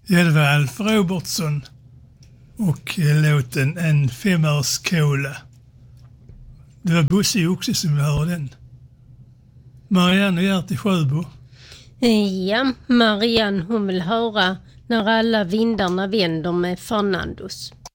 Ja, det var Alf Robertson och låten En femöreskola. Det var Bosse också som vi hörde den. Marianne och Gert i Sjöbo. Ja, Marianne hon vill höra När alla vindarna vänder med Fernandos.